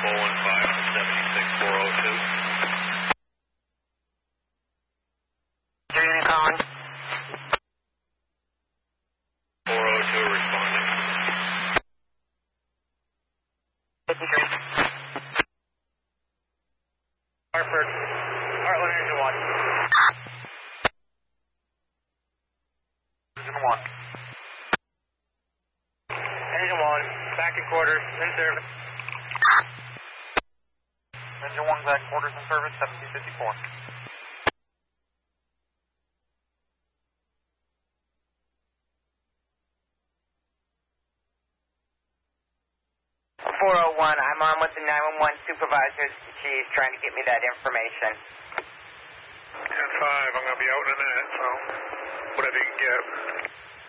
Unit calling. 402 responding. 53. Hartford, Heartland Engine 1. Engine 1. Engine 1, back in quarters, in service. Engine 1, back in quarters, in service, 1754. 401, I'm on with the 911 supervisor. She's trying to get me that information. 10-5, I'm going to be out in a minute, so whatever you can get.